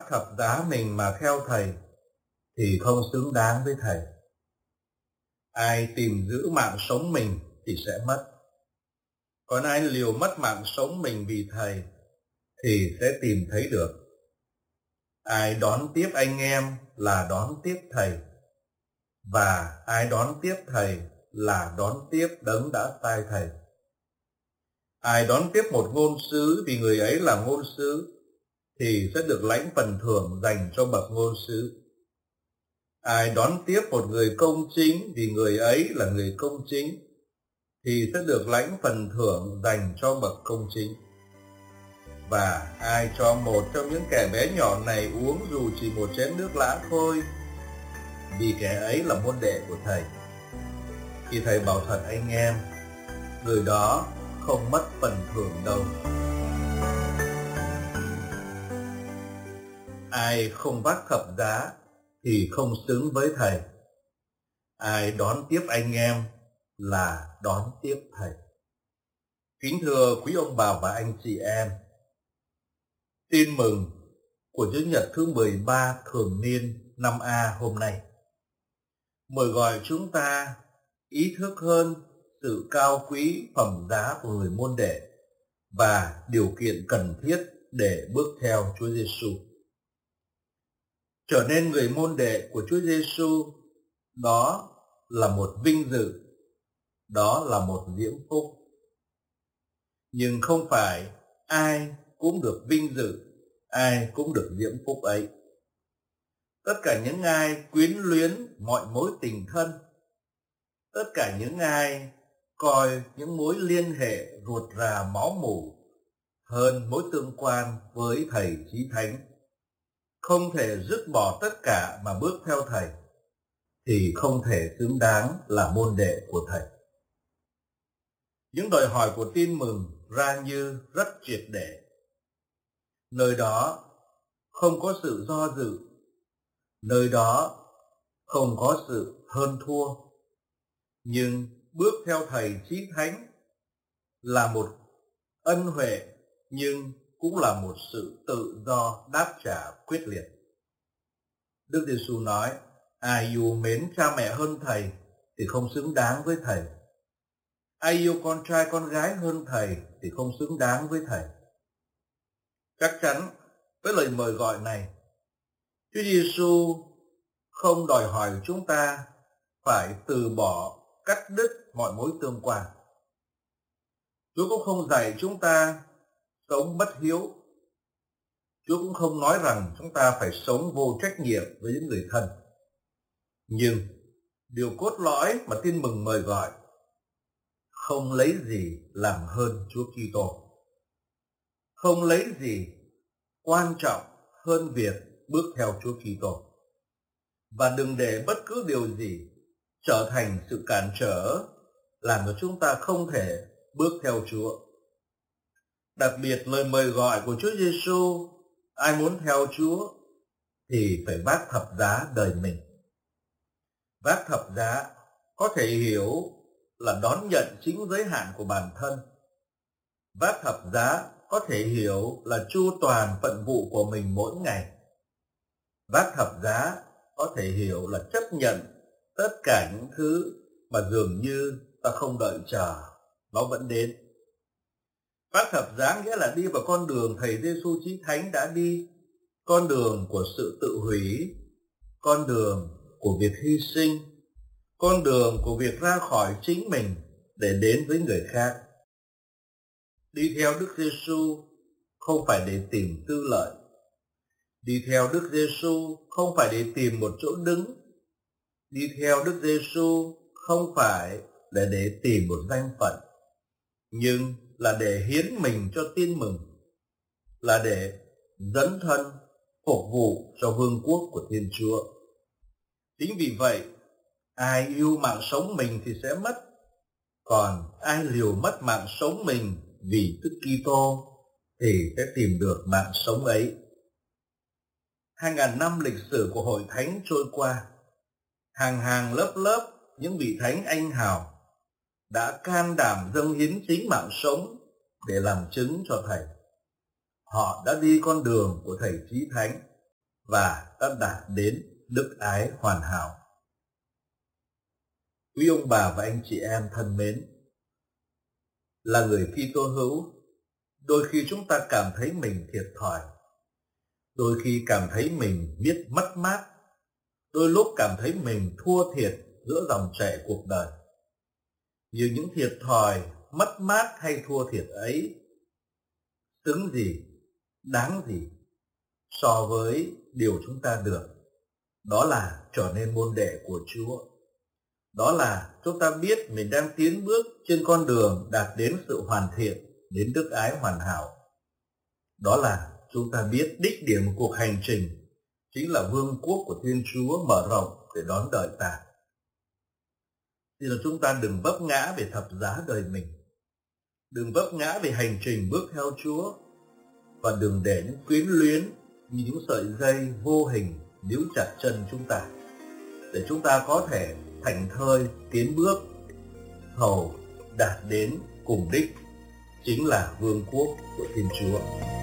thập giá mình mà theo thầy thì không xứng đáng với thầy. Ai tìm giữ mạng sống mình thì sẽ mất. Còn ai liều mất mạng sống mình vì thầy thì sẽ tìm thấy được. Ai đón tiếp anh em là đón tiếp thầy, và ai đón tiếp thầy là đón tiếp đấng đã sai thầy. Ai đón tiếp một ngôn sứ vì người ấy là ngôn sứ thì sẽ được lãnh phần thưởng dành cho bậc ngôn sứ. Ai đón tiếp một người công chính vì người ấy là người công chính thì sẽ được lãnh phần thưởng dành cho bậc công chính. Và ai cho một trong những kẻ bé nhỏ này uống dù chỉ một chén nước lã thôi, vì kẻ ấy là môn đệ của thầy, thì thầy bảo thật anh em, người đó không mất phần thưởng đâu. Ai không vác thập giá thì không xứng với thầy. Ai đón tiếp anh em là đón tiếp thầy. Kính thưa quý ông bà và anh chị em, tin mừng của Chủ nhật thứ 13 thường niên năm A hôm nay mời gọi chúng ta ý thức hơn sự cao quý phẩm giá của người môn đệ và điều kiện cần thiết để bước theo Chúa Giêsu. Trở nên người môn đệ của Chúa Giêsu đó là một vinh dự, đó là một diễm phúc. Nhưng không phải ai cũng được vinh dự, ai cũng được diễm phúc ấy. Tất cả những ai quyến luyến mọi mối tình thân, tất cả những ai coi những mối liên hệ ruột rà máu mủ hơn mối tương quan với thầy Chí Thánh, không thể dứt bỏ tất cả mà bước theo thầy, thì không thể xứng đáng là môn đệ của thầy. Những đòi hỏi của tin mừng ra như rất triệt để. Nơi đó không có sự do dự, nơi đó không có sự hơn thua. Nhưng bước theo thầy Chí Thánh là một ân huệ, nhưng cũng là một sự tự do đáp trả quyết liệt. Đức Giêsu nói, ai yêu mến cha mẹ hơn thầy thì không xứng đáng với thầy. Ai yêu con trai con gái hơn thầy thì không xứng đáng với thầy. Chắc chắn với lời mời gọi này, Chúa Giêsu không đòi hỏi chúng ta phải từ bỏ, cắt đứt mọi mối tương quan. Chúa cũng không dạy chúng ta sống bất hiếu. Chúa cũng không nói rằng chúng ta phải sống vô trách nhiệm với những người thân. Nhưng điều cốt lõi mà tin mừng mời gọi, không lấy gì làm hơn Chúa Kitô, không lấy gì quan trọng hơn việc bước theo Chúa Kitô, và đừng để bất cứ điều gì trở thành sự cản trở làm cho chúng ta không thể bước theo Chúa. Đặc biệt lời mời gọi của Chúa Giêsu, ai muốn theo Chúa thì phải vác thập giá đời mình. Vác thập giá có thể hiểu là đón nhận chính giới hạn của bản thân. Vác thập giá có thể hiểu là chu toàn phận vụ của mình mỗi ngày. Vác thập giá có thể hiểu là chấp nhận tất cả những thứ mà dường như ta không đợi chờ, nó vẫn đến. Vác thập giá nghĩa là đi vào con đường thầy Giêsu Chí Thánh đã đi, con đường của sự tự hủy, con đường của việc hy sinh, con đường của việc ra khỏi chính mình để đến với người khác. Đi theo Đức Giêsu không phải để tìm tư lợi. Đi theo Đức Giêsu không phải để tìm một chỗ đứng. Đi theo Đức Giêsu không phải là để tìm một danh phận, nhưng là để hiến mình cho tin mừng, là để dấn thân phục vụ cho vương quốc của Thiên Chúa. Chính vì vậy, ai yêu mạng sống mình thì sẽ mất, còn ai liều mất mạng sống mình vì Đức Kitô thì sẽ tìm được mạng sống ấy. 2000 năm lịch sử của Hội Thánh trôi qua, hàng hàng lớp lớp những vị thánh anh hào đã can đảm dâng hiến chính mạng sống để làm chứng cho thầy. Họ đã đi con đường của thầy Chí Thánh, và đã đạt đến đức ái hoàn hảo. Quý ông bà và anh chị em thân mến, là người Kitô hữu, đôi khi chúng ta cảm thấy mình thiệt thòi, đôi khi cảm thấy mình biết mất mát, đôi lúc cảm thấy mình thua thiệt giữa dòng chảy cuộc đời. Nhưng những thiệt thòi, mất mát hay thua thiệt ấy xứng gì, đáng gì so với điều chúng ta được, đó là trở nên môn đệ của Chúa. Đó là chúng ta biết mình đang tiến bước trên con đường đạt đến sự hoàn thiện, đến đức ái hoàn hảo. Đó là chúng ta biết đích điểm của cuộc hành trình chính là vương quốc của Thiên Chúa mở rộng để đón đợi ta. Thì là chúng ta đừng vấp ngã về thập giá đời mình, đừng vấp ngã về hành trình bước theo Chúa, và đừng để những quyến luyến như những sợi dây vô hình níu chặt chân chúng ta, để chúng ta có thể thảnh thơi tiến bước hầu đạt đến cùng đích, chính là vương quốc của Thiên Chúa.